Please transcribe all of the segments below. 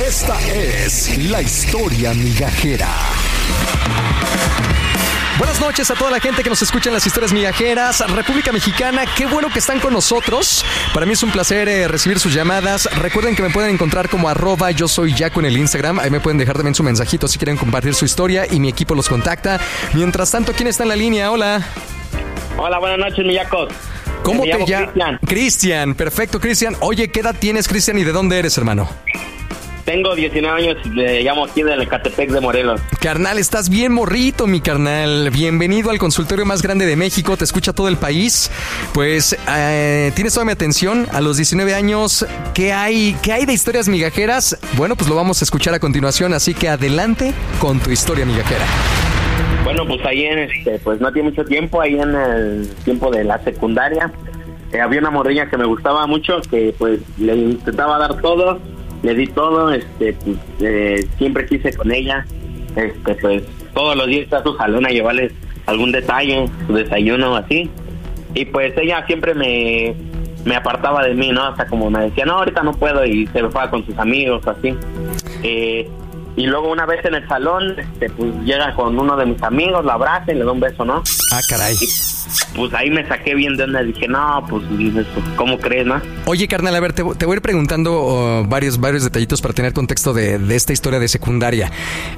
Esta es la historia migajera. Buenas noches a toda la gente que nos escucha en las historias migajeras. República Mexicana, qué bueno que están con nosotros. Para mí es un placer recibir sus llamadas. Recuerden que me pueden encontrar como @yo soy Yaco en el Instagram. Ahí me pueden dejar también su mensajito si quieren compartir su historia y mi equipo los contacta. Mientras tanto, ¿quién está en la línea? Hola. Hola, buenas noches, mi Yaco. ¿Cómo te llamas? Cristian, perfecto, Cristian. Oye, ¿qué edad tienes, Cristian, y de dónde eres, hermano? Tengo 19 años, me llamo aquí del Ecatepec de Morelos. Carnal, estás bien morrito, mi carnal. Bienvenido al consultorio más grande de México, te escucha todo el país. Pues, tienes toda mi atención. A los 19 años, ¿qué hay de historias migajeras? Bueno, pues lo vamos a escuchar a continuación, así que adelante con tu historia migajera. Bueno, pues ahí pues no tiene mucho tiempo, ahí en el tiempo de la secundaria, había una morrilla que me gustaba mucho, que pues le intentaba dar todo. Le di todo, siempre quise con ella, pues todos los días a su salón a llevarles algún detalle, su desayuno o así, y pues ella siempre me apartaba de mí, ¿no? Hasta como me decía, no, ahorita no puedo, y se fue con sus amigos, así. Y luego una vez en el salón, pues llega con uno de mis amigos, la abraza y le da un beso, ¿no? Ah, caray. Y, pues ahí me saqué bien de onda, dije, no, pues, ¿cómo crees, no? Oye, carnal, a ver, te voy a ir preguntando varios detallitos para tener contexto de esta historia de secundaria.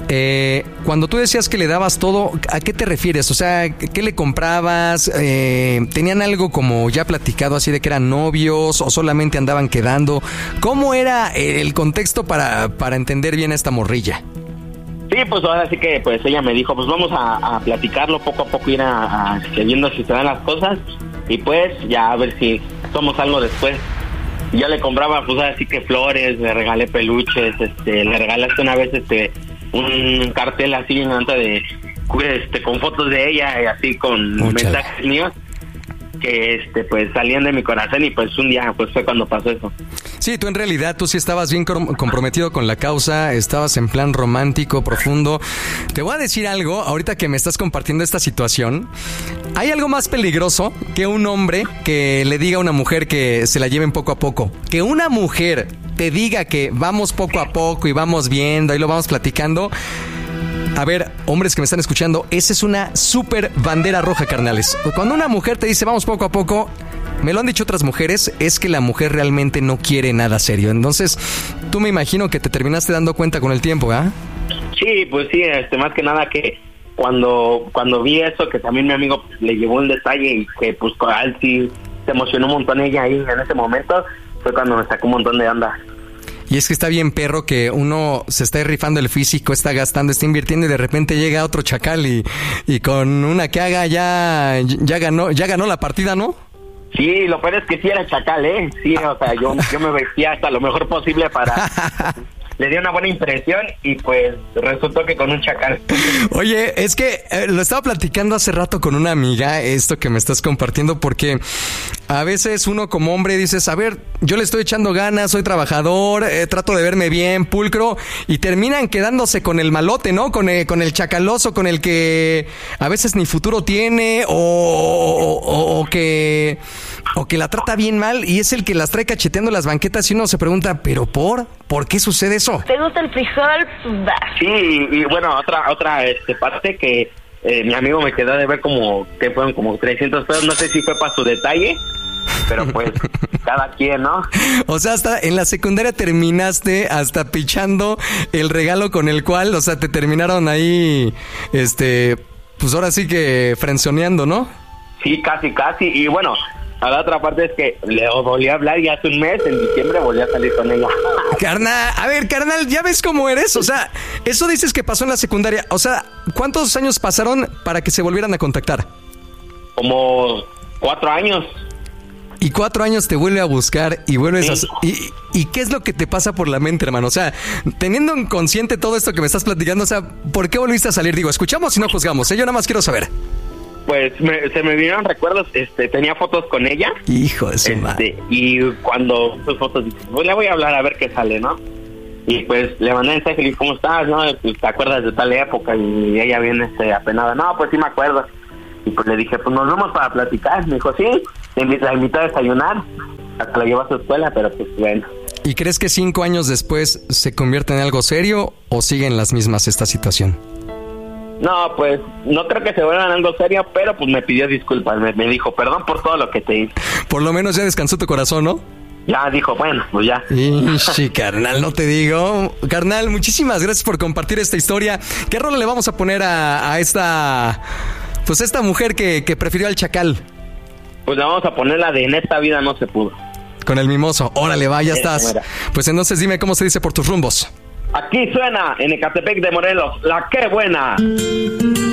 Cuando tú decías que le dabas todo, ¿a qué te refieres? O sea, ¿qué le comprabas? ¿Tenían algo como ya platicado así de que eran novios o solamente andaban quedando? ¿Cómo era el contexto para entender bien a esta morrilla? Sí, pues ahora sí que pues ella me dijo, pues vamos a platicarlo poco a poco, ir viendo si se dan las cosas y pues ya a ver si somos algo después. Yo le compraba pues así que flores, le regalé peluches, le regalé hasta una vez un cartel así de con fotos de ella y así con mensajes míos que pues salían de mi corazón y pues un día pues fue cuando pasó eso. Sí, tú en realidad, tú sí estabas bien comprometido con la causa, estabas en plan romántico, profundo. Te voy a decir algo, ahorita que me estás compartiendo esta situación, hay algo más peligroso que un hombre que le diga a una mujer que se la lleven poco a poco. Que una mujer te diga que vamos poco a poco y vamos viendo, ahí lo vamos platicando. A ver, hombres que me están escuchando, esa es una súper bandera roja, carnales. Cuando una mujer te dice vamos poco a poco, me lo han dicho otras mujeres, es que la mujer realmente no quiere nada serio. Entonces, tú me imagino que te terminaste dando cuenta con el tiempo, ¿ah? Sí, pues sí, más que nada que cuando vi eso, que también mi amigo pues, le llevó un detalle y que pues a él sí se emocionó un montón ella ahí en ese momento, fue cuando me sacó un montón de onda. Y es que está bien perro que uno se está rifando el físico, está gastando, está invirtiendo y de repente llega otro chacal y con una que haga ya ganó la partida, ¿no? Sí, lo peor es que sí era chacal, sí, o sea, yo me vestía hasta lo mejor posible para le di una buena impresión y pues resultó que con un chacal. Oye, es que lo estaba platicando hace rato con una amiga, esto que me estás compartiendo, porque a veces uno como hombre dices, a ver, yo le estoy echando ganas, soy trabajador, trato de verme bien, pulcro, y terminan quedándose con el malote, ¿no? Con el chacaloso, con el que a veces ni futuro tiene o que la trata bien mal y es el que las trae cacheteando las banquetas y uno se pregunta, ¿pero por qué sucede eso? ¿Te gusta el frijol? Sí, y bueno, otra parte que mi amigo me quedó de ver como que fueron como 300 pesos, no sé si fue para su detalle, pero pues cada quien, ¿no? O sea, hasta en la secundaria terminaste hasta pichando el regalo con el cual, o sea, te terminaron ahí, pues ahora sí que frenzoneando, ¿no? Sí, casi, y bueno, a la otra parte es que le volví a hablar y hace un mes, en diciembre, volví a salir con ella. Carnal, ¿ya ves cómo eres? O sea, eso dices que pasó en la secundaria. O sea, ¿cuántos años pasaron para que se volvieran a contactar? Como 4 años. Y 4 años te vuelve a buscar y vuelves sí. ¿Y qué es lo que te pasa por la mente, hermano? O sea, teniendo en consciente todo esto que me estás platicando, o sea, ¿por qué volviste a salir? Digo, escuchamos y no juzgamos, ¿eh? Yo nada más quiero saber. Pues se me vinieron recuerdos, tenía fotos con ella. Hijo de su madre. Y cuando sus fotos dije, pues le voy a hablar a ver qué sale, ¿no? Y pues le mandé mensaje y le dije, ¿cómo estás? ¿No? Pues, ¿te acuerdas de tal época? Y ella viene apenada, no, pues sí me acuerdo. Y pues le dije, pues nos vemos para platicar. Me dijo, sí, la invité a desayunar, hasta la llevo a su escuela, pero pues bueno. ¿Y crees que 5 años después se convierte en algo serio o siguen las mismas esta situación? No, pues no creo que se vuelvan algo serio, pero pues me pidió disculpas, me dijo, perdón por todo lo que te hice. Por lo menos ya descansó tu corazón, ¿no? Ya dijo, bueno, pues ya. Sí, carnal, no te digo. Carnal, muchísimas gracias por compartir esta historia. ¿Qué rola le vamos a poner a esta, pues esta mujer que prefirió al chacal? Pues le vamos a poner la de En esta vida no se pudo. Con el mimoso. Órale, va, ya estás. Mira. Pues entonces dime cómo se dice por tus rumbos. Aquí suena en Ecatepec de Morelos, La Qué Buena.